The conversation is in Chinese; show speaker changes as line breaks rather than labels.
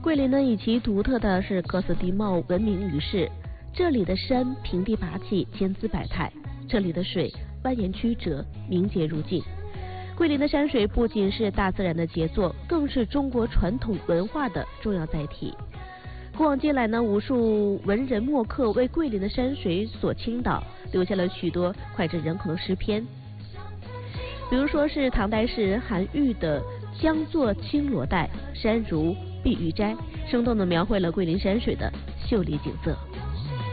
桂林呢，以其独特的是各色地貌闻名于世。这里的山平地拔起，千姿百态；这里的水蜿蜒曲折，明洁如镜。桂林的山水不仅是大自然的杰作，更是中国传统文化的重要载体。古往今来呢，无数文人墨客为桂林的山水所倾倒，留下了许多脍炙人口的诗篇。比如说是唐代诗人韩愈的《江作青罗带，山如碧玉斋》，生动地描绘了桂林山水的秀丽景色。